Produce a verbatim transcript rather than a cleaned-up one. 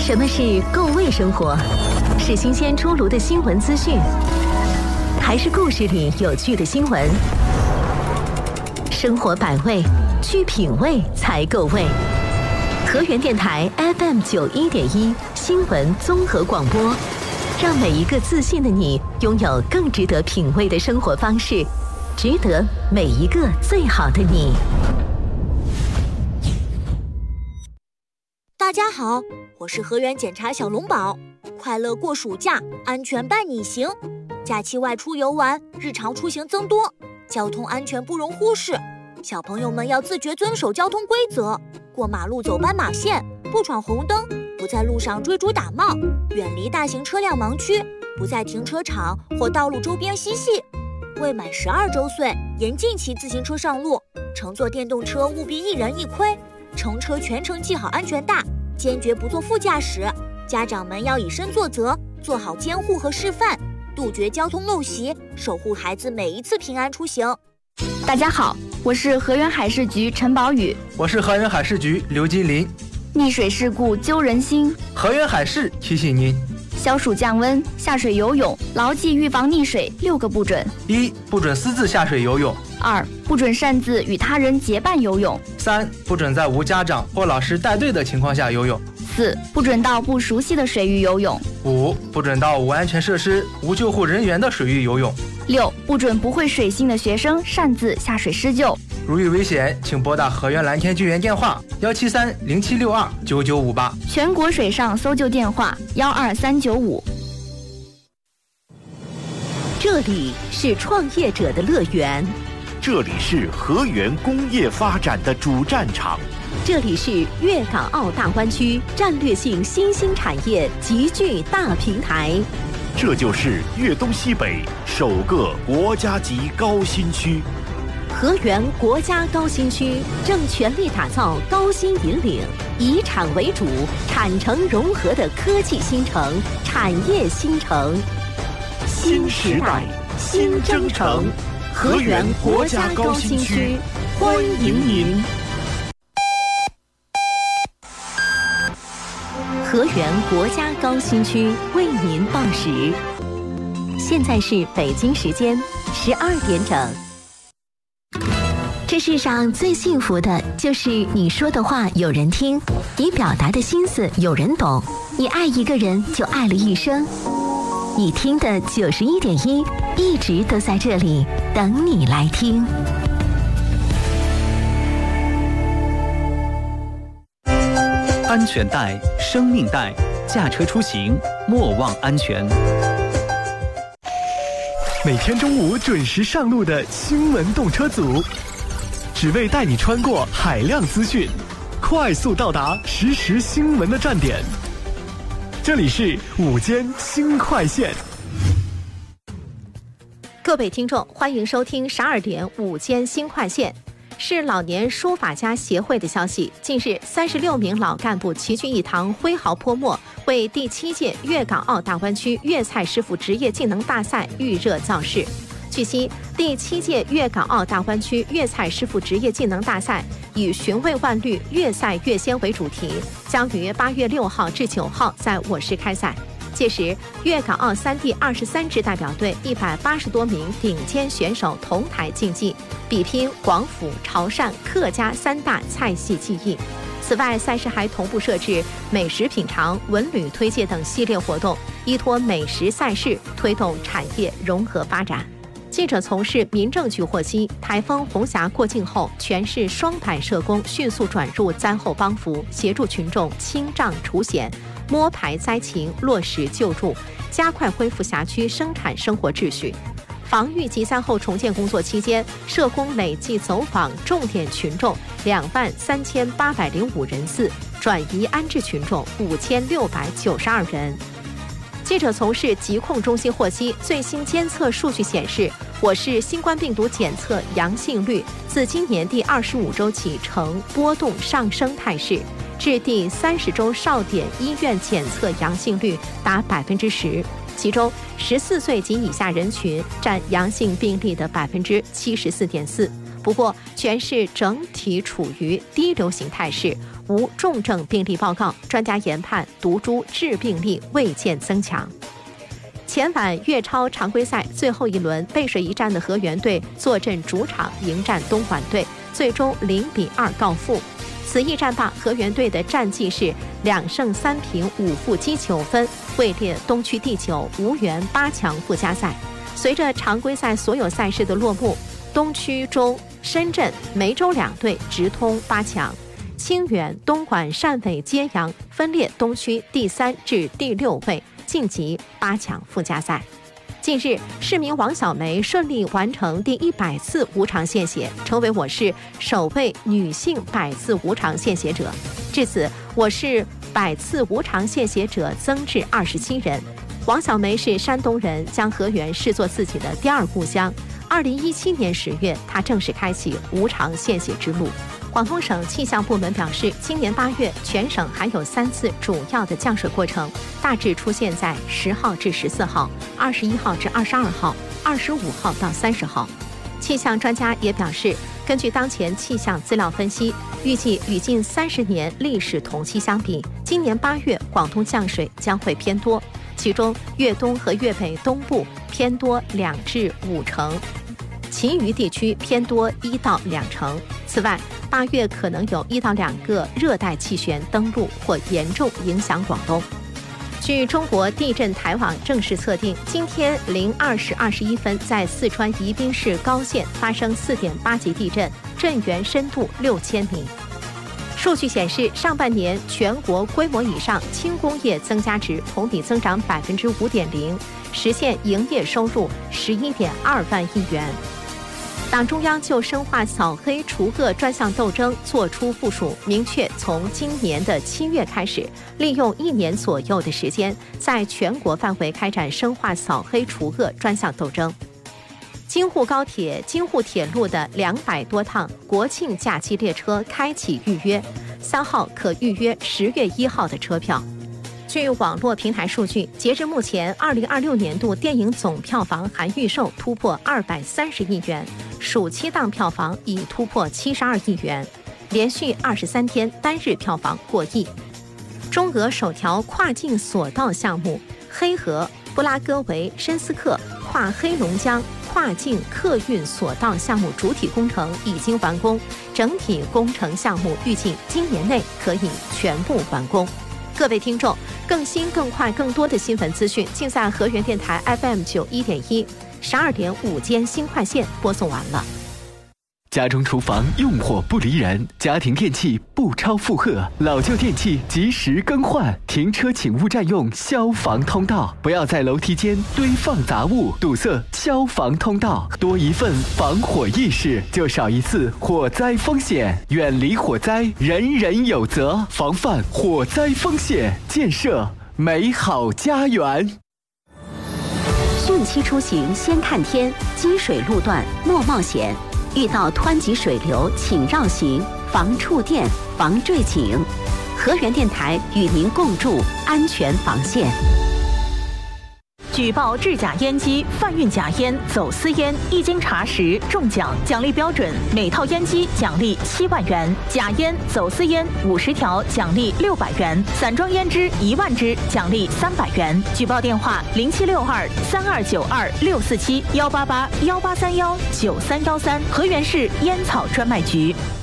什么是够味生活？是新鲜出炉的新闻资讯，还是故事里有趣的新闻？生活百味，去品味才够味。河源电台 F M 九一点一新闻综合广播，让每一个自信的你拥有更值得品味的生活方式，值得每一个最好的你。 大家好，我是河源检察小龙宝，快乐过暑假，安全伴你行。假期外出游玩，日常出行增多，交通安全不容忽视。小朋友们要自觉遵守交通规则，过马路走斑马线，不闯红灯，不在路上追逐打闹，远离大型车辆盲区，不在停车场或道路周边嬉戏。未满十二周岁，严禁骑自行车上路，乘坐电动车务必一人一盔，乘车全程系好安全带，坚决不做副驾驶。家长们要以身作则，做好监护和示范，杜绝交通陋习，守护孩子每一次平安出行。 大家好，我是河源海事局陈宝宇。 我是河源海事局刘金林。 溺水事故揪人心， 河源海事提醒您： 消暑降温，下水游泳，牢记预防溺水六个不准： 一、不准私自下水游泳； 二、不准擅自与他人结伴游泳； 三、不准在无家长或老师带队的情况下游泳； 四、不准到不熟悉的水域游泳； 五、不准到无安全设施、无救护人员的水域游泳； 六、不准不会水性的学生擅自下水施救。 如遇危险，请拨打河源蓝天救援电话幺七三零七六二九九五八， 全国水上搜救电话幺二三九五。 这里是创业者的乐园， 这里是河源工业发展的主战场， 这里是粤港澳大湾区战略性新兴产业集聚大平台， 这就是粤东西北首个国家级高新区。 河源国家高新区正全力打造高新引领、以产为主、产城融合的科技新城、产业新城。 新时代，新征程，河源国家高新区，欢迎您。 河源国家高新区为您报时，现在是北京时间十二点整。这世上最幸福的就是你说的话有人听，你表达的心思有人懂，你爱一个人就爱了一生。你听的九十一点一一直都在这里等你来听。 安全带，生命带，驾车出行莫忘安全。 每天中午准时上路的新闻动车组，只为带你穿过海量资讯，快速到达实时新闻的站点。这里是午间新快线。 各位听众，欢迎收听十二点午间新快线。是老年书法家协会的消息，近日三十六名老干部齐聚一堂，挥毫泼墨，为第七届粤港澳大湾区粤菜师傅职业技能大赛预热造势。据悉，第七届粤港澳大湾区粤菜师傅职业技能大赛以寻味万绿、粤赛粤鲜为主题，将于八月六号至九号在我市开赛。届时，粤港澳三地二十三支代表队一百八十多名顶尖选手同台竞技，比拼广府、潮汕、客家三大菜系技艺。此外，赛事还同步设置美食品尝、文旅推介等系列活动，依托美食赛事推动产业融合发展。记者从事民政局获悉，台风红霞过境后，全市双排社工迅速转入灾后帮扶，协助群众清障除险，摸排灾情，落实救助，加快恢复辖区生产生活秩序。防御及灾后重建工作期间，社工累计走访重点群众两万三千八百零五人次，转移安置群众五千六百九十二人。记者从事疾控中心获悉，最新监测数据显示，我市新冠病毒检测阳性率自今年第二十五周起呈波动上升态势，至第三十周少点医院检测阳性率达百分之十，其中十四岁及以下人群占阳性病例的百分之七十四点四。不过，全市整体处于低流行态势， 无重症病例报告，专家研判毒株致病力未见增强。前晚粤超常规赛最后一轮背水一战的河源队坐镇主场迎战东莞队，最终零比二告负。此役战罢，河源队的战绩是两胜三平五负积九分，位列东区第九，无缘八强附加赛。随着常规赛所有赛事的落幕，东区中深圳、梅州两队直通八强，清远、东莞、汕尾、揭阳分列东区第三至第六位，晋级八强附加赛。近日，市民王小梅顺利完成第一百次无偿献血，成为我市首位女性百次无偿献血者。至此，我市百次无偿献血者增至二十七人。王小梅是山东人，将河源视作自己的第二故乡。二零一七年十月，她正式开启无偿献血之路。广东省气象部门表示，今年八月全省还有三次主要的降水过程，大致出现在十号至十四号、二十一号至二十二号、二十五号到三十号。气象专家也表示，根据当前气象资料分析，预计与近三十年历史同期相比，今年八月广东降水将会偏多，其中粤东和粤北东部偏多两至五成，其余地区偏多一到两成。此外，八月可能有一到两个热带气旋登陆或严重影响广东。据中国地震台网正式测定，今天零二时二十一分，在四川宜宾市高县发生四点八级地震，震源深度六千米。数据显示，上半年全国规模以上轻工业增加值同比增长百分之五点零，实现营业收入十一点二万亿元。党中央就深化扫黑除恶专项斗争作出部署，明确从今年的七月开始，利用一年左右的时间，在全国范围开展深化扫黑除恶专项斗争。京沪高铁、京沪铁路的两百多趟国庆假期列车开启预约，三号可预约十月一号的车票。据网络平台数据，截至目前，二零二六年度电影总票房含预售突破二百三十亿元，暑期档票房已突破七十二亿元，连续二十三天单日票房过亿。中俄首条跨境索道项目黑河布拉戈维申斯克跨黑龙江跨境客运索道项目主体工程已经完工，整体工程项目预计今年内可以全部完工。各位听众，更新、更快、更多的新闻资讯，尽在河源电台 F M 九一点一，十二点午间新快线播送完了。 家中厨房用火不离人，家庭电器不超负荷，老旧电器及时更换。停车请勿占用消防通道，不要在楼梯间堆放杂物，堵塞消防通道。多一份防火意识，就少一次火灾风险。远离火灾，人人有责。防范火灾风险，建设美好家园。 汛期出行先看天，积水路段莫冒险。遇到湍急水流，请绕行，防触电，防坠井。河源电台与您共筑安全防线。 举报制假烟机、贩运假烟、走私烟，一经查实中奖，奖励标准：每套烟机奖励七万元，假烟、走私烟五十条奖励六百元，散装烟支一万支奖励三百元。举报电话：零七六二三二九二六四七幺八八幺八三幺九三幺三，河源市烟草专卖局。